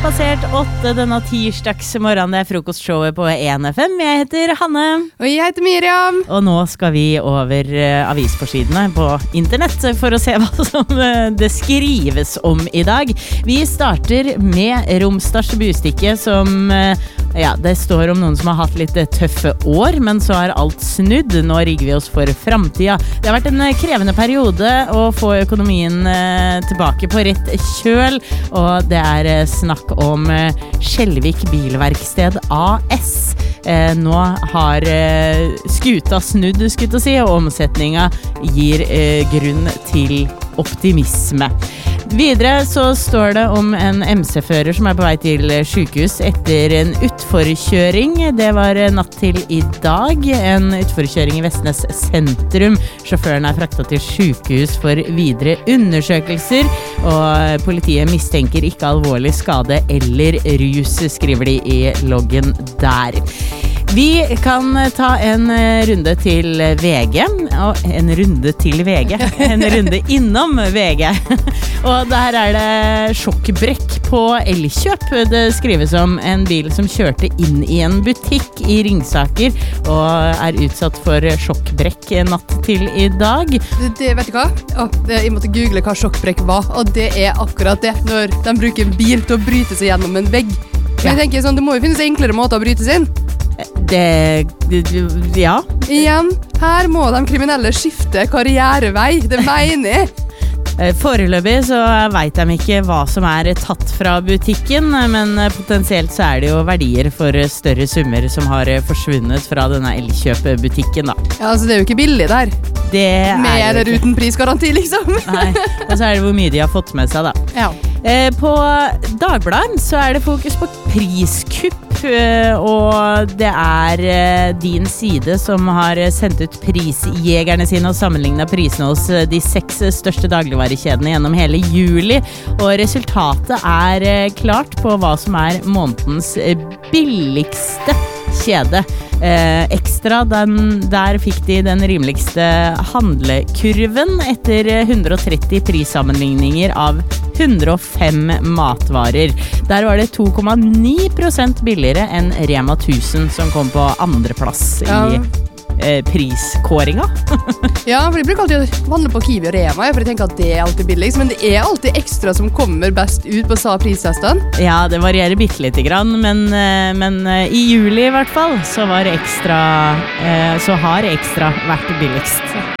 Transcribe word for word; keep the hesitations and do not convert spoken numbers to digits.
Passert åtte denne tirsdagsmorgen, det er frokostshowet på en F M. Jeg heter Hanne. Og jeg heter Miriam. Og nå skal vi over uh, avisforsidene på internett for å se hva som uh, det skrives om i dag. Vi starter med Romsdals Bustikke som, uh, ja, det står om noen som har hatt litt uh, tøffe år, men så er alt snudd. Nå rigger vi oss for fremtiden. Det har vært en uh, krevende periode å få økonomien uh, tilbake på rett kjøl, og det er uh, snakk om eh, Skjelvik Bilverksted A S. Eh, nå har eh, skuta snudd, skutt å si, og omsetningen gir eh, grunn til optimisme. Videre så står det om en M C-fører som er på vei til sykehus etter en utforkjøring. Det var natt til i dag. En utforkjøring i Vestnes sentrum. Sjåføren er fraktet til sykehus for videre undersøkelser, og politiet mistenker ikke alvorlig skade eller rus, skriver de i loggen der. Vi kan ta en runde til V G, og en runde til V G, en runde innom V G, og der er det sjokkbrekk på Elkjøp. Det skrives om en bil som kjørte inn i en butikk i Ringsaker, og er utsatt for sjokkbrekk natt til i dag. Det, det vet du hva? Oh, det, jeg måtte google hva sjokkbrekk var, og det er akkurat det, når de bruker en bil til å bryte seg gjennom en vegg. Men jeg tenker sånn, det må jo finnes enklere måter å bryte seg inn. Det, ja. Igjen, her må de kriminelle skifte karrierevei, det mener jeg. Foreløpig så vet de ikke hva som er tatt fra butikken, men potensielt så er det jo verdier for større summer som har forsvunnet fra denne Elkjøp-butikken da. Ja, altså det er jo ikke billig der. Det med er eller uten prisgaranti, liksom. Nei, og så er det hvor mye de har fått med seg da. Ja. Eh, på Dagbladet så er det fokus på priskupp, eh, og det er eh, din side som har sendt ut prisjegerne sine og sammenlignet prisene hos de seks største dagligvarekjedene gjennom hele juli, og resultatet er eh, klart på hva som er månedens billigste kjede. Eh, ekstra, den, der fikk de den rimeligste handlekurven etter hundre og tretti prissammenligninger av hundre og fem matvarer. Der var det to komma ni prosent billigere enn Rema tusen som kom på andre plass ja. i eh, priskåringa. Ja, for jeg bruker alltid å vandre på Kiwi og Rema, for jeg tenker at det er alltid billigst, men det er alltid ekstra som kommer best ut på sa pristestene. Ja, det varierer bitte lite grann, men, men i juli i hvert fall så var ekstra, så har ekstra vært billigst.